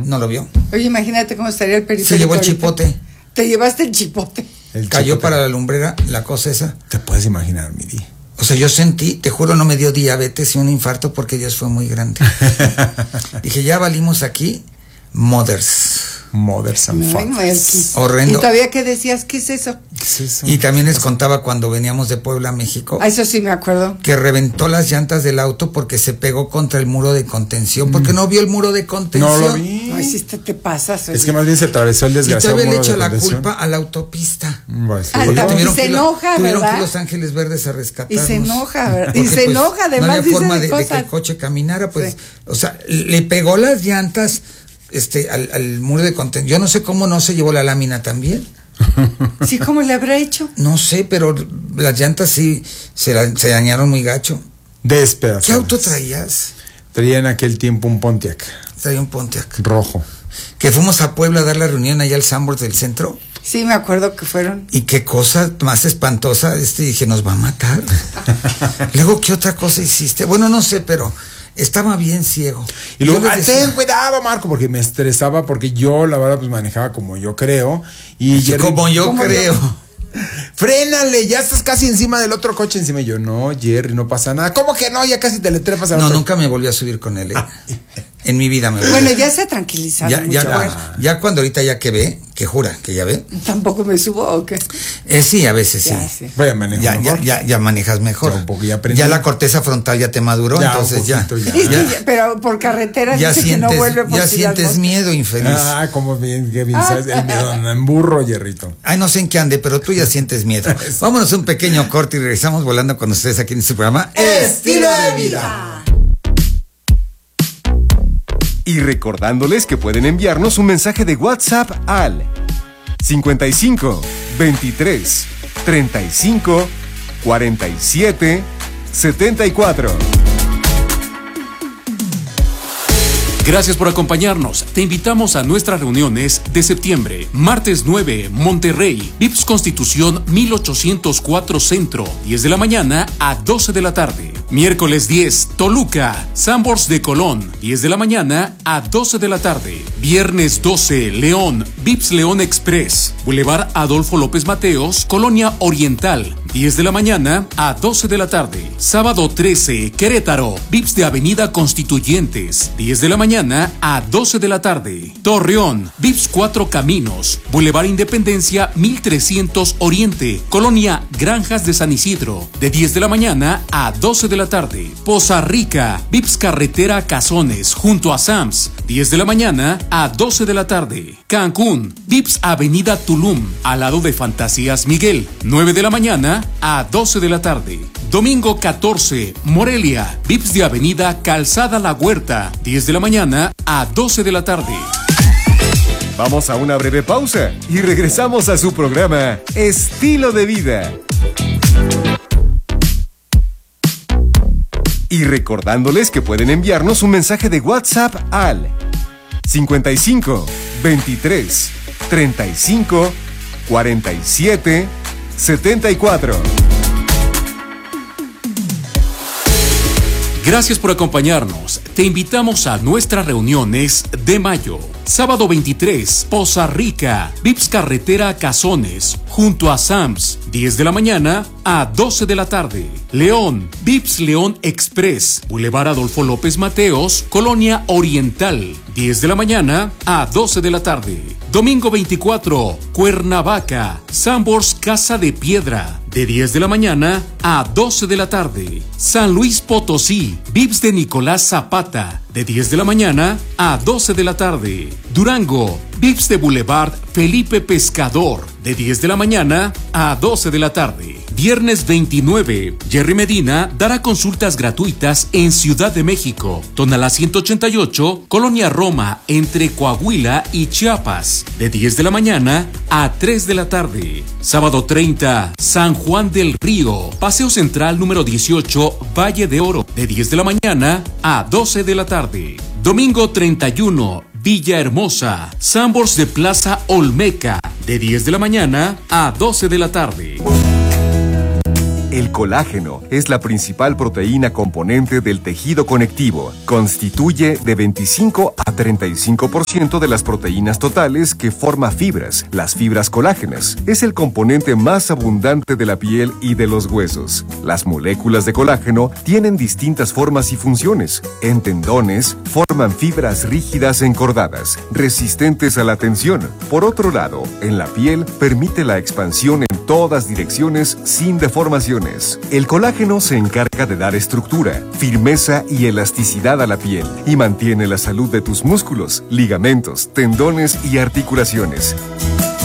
No lo vio. Oye, imagínate cómo estaría el periférico. Se llevó el ahorita. chipote. Te llevaste el chipote. Cayó para la lumbrera, la cosa esa. Te puedes imaginar, mi Di. O sea, yo sentí, te juro, no me dio diabetes y un infarto porque Dios fue muy grande. Dije, ya valimos aquí, Mothers and Fathers. Horrendo. ¿Y todavía qué decías? ¿Qué es eso? ¿Qué es eso? Y también les contaba cuando veníamos de Puebla a México. Eso sí me acuerdo. Que reventó las llantas del auto porque se pegó contra el muro de contención. Porque no vio el muro de contención. No lo vi. Ay, si te pasas. Es que más bien se atravesó el Y desgraciado todavía le muro echa de la contención. culpa a la autopista. Pues, sí. Porque Tuvieron se que enoja, tuvieron ¿verdad? que Los Ángeles Verdes a rescatarnos. Y se enoja, ¿verdad? Porque, Y se enoja, además no había dice forma de de que cosas. el coche caminara, pues, Sí. o sea, le pegó las llantas al muro de contención. Yo no sé cómo no se llevó la lámina también. Sí, ¿cómo le habrá hecho? No sé, pero las llantas sí se dañaron muy gacho. Despedazadas. ¿Qué auto traías? Traía en aquel tiempo un Pontiac Traía un Pontiac. rojo. Que fuimos a Puebla a dar la reunión allá al Sanborns del centro. Sí, me acuerdo que fueron. Y qué cosa más espantosa, dije, nos va a matar. Luego, ¿qué otra cosa hiciste? Bueno, no sé, pero estaba bien ciego. Y luego, Yo les decía, ten cuidado, Marco, porque me estresaba, porque yo, la verdad, pues manejaba como yo creo. Y Jerry, como yo creo. Frénale, ya estás casi encima del otro coche encima. Y yo, no, Jerry, no pasa nada. ¿Cómo que no? Ya casi te le trepas a No, otro. nunca me volví a subir con él. En mi vida me volví. Bueno, ya se ha tranquilizado mucho. Ya cuando ahorita ya que ve, que jura, que ya ve. ¿Tampoco me subo o qué? Sí, a veces sí. Ya, sí. Voy a manejar mejor. Ya manejas mejor. Ya un poco, ya aprendí. Ya la corteza frontal ya te maduró, Ya, entonces un ya. poquito, Es que pero por carretera Ya dice que no vuelve por ya Ciudad sientes Montes. miedo, infeliz. Ah, como bien, qué bien sabes. El miedo anda en burro, Jerrito. Ay, no sé en qué ande, pero tú ya sientes miedo. Vámonos a un pequeño corte y regresamos volando con ustedes aquí en este programa Estilo de Vida. Y recordándoles que pueden enviarnos un mensaje de WhatsApp al 55 23 35 47 74. Gracias por acompañarnos. Te invitamos a nuestras reuniones de septiembre. Martes 9, Monterrey, Vips Constitución 1804 Centro, 10 de la mañana a 12 de la tarde. Miércoles 10, Toluca, Sanborns de Colón, 10 de la mañana a 12 de la tarde. Viernes 12, León, Vips León Express, Boulevard Adolfo López Mateos, Colonia Oriental, 10 de la mañana a 12 de la tarde. Sábado 13, Querétaro, Vips de Avenida Constituyentes, 10 de la mañana a 12 de la tarde. Torreón, Vips Cuatro Caminos, Boulevard Independencia 1300 Oriente, Colonia Granjas de San Isidro, de 10 de la mañana a 12 de la tarde. Poza Rica, Vips Carretera Cazones, junto a Sams, 10 de la mañana a 12 de la tarde. Cancún, Vips Avenida Tulum, al lado de Fantasías Miguel, 9 de la mañana a 12 de la tarde. Domingo 14, Morelia, Vips de Avenida Calzada La Huerta, 10 de la mañana a 12 de la tarde. Vamos a una breve pausa y regresamos a su programa Estilo de Vida. Y recordándoles que pueden enviarnos un mensaje de WhatsApp al 55 23 35 47 74. Gracias por acompañarnos. Te invitamos a nuestras reuniones de mayo. Sábado 23, Poza Rica, Vips Carretera Cazones, junto a Sams, 10 de la mañana a 12 de la tarde. León, Vips León Express, Boulevard Adolfo López Mateos, Colonia Oriental, 10 de la mañana a 12 de la tarde. Domingo 24, Cuernavaca, Sanborns Casa de Piedra, de 10 de la mañana a 12 de la tarde. San Luis Potosí, Vips de Nicolás Zapata, de 10 de la mañana a 12 de la tarde. Durango, Vips de Boulevard Felipe Pescador, de 10 de la mañana a 12 de la tarde. Viernes 29, Jerry Medina dará consultas gratuitas en Ciudad de México, Tonalá 188, Colonia Roma, entre Coahuila y Chiapas, de 10 de la mañana a 3 de la tarde. Sábado 30, San Juan del Río, Paseo Central número 18, Valle de Oro, de 10 de la mañana a 12 de la tarde. Domingo 31, Villahermosa, Sanborns de Plaza Olmeca, de 10 de la mañana a 12 de la tarde. El colágeno es la principal proteína componente del tejido conectivo. Constituye de 25 a 35% de las proteínas totales que forma fibras, las fibras colágenas. Es el componente más abundante de la piel y de los huesos. Las moléculas de colágeno tienen distintas formas y funciones. En tendones, forman fibras rígidas encordadas, resistentes a la tensión. Por otro lado, en la piel, permite la expansión en todas direcciones sin deformaciones. El colágeno se encarga de dar estructura, firmeza y elasticidad a la piel y mantiene la salud de tus músculos, ligamentos, tendones y articulaciones.